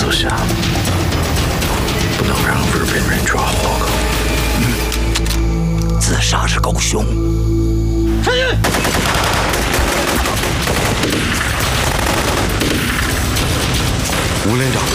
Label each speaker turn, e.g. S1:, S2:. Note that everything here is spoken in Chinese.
S1: 走下，不能让日本人抓活口。
S2: 自杀是狗熊。
S3: 上去！
S4: 吴连长。